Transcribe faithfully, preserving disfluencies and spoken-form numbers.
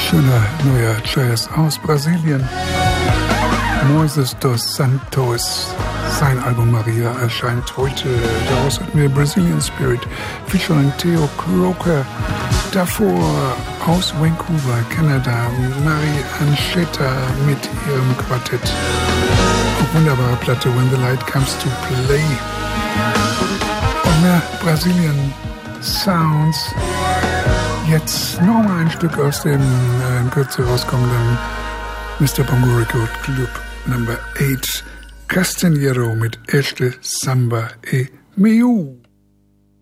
Schöner neuer Jazz aus Brasilien. Moises dos Santos. Sein Album Maria erscheint heute. Daraus hatten wir Brazilian Spirit featuring Theo Croker. Davor aus Vancouver, Kanada, Marie Ancheta mit ihrem Quartett. Auch wunderbare Platte When the Light Comes to Play. Und mehr Brasilien Sounds. Jetzt nochmal ein Stück aus dem äh, in Kürze rauskommenden Mister Bongo Record Club Number eight. Castanheiro mit Este Samba e Meu.